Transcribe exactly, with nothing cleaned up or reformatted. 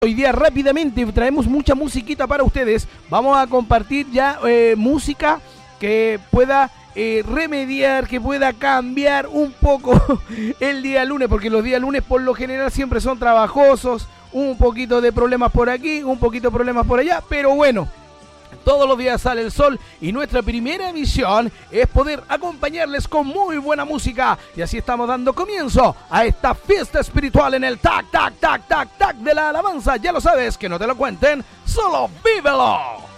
Hoy día rápidamente traemos mucha musiquita para ustedes. Vamos a compartir ya eh, música que pueda eh, remediar, que pueda cambiar un poco el día lunes, porque los días lunes por lo general siempre son trabajosos, un poquito de problemas por aquí, un poquito de problemas por allá, pero bueno, todos los días sale el sol y nuestra primera misión es poder acompañarles con muy buena música. Y así estamos dando comienzo a esta fiesta espiritual en el tac, tac, tac, tac, tac de la alabanza. Ya lo sabes, que no te lo cuenten, solo vívelo.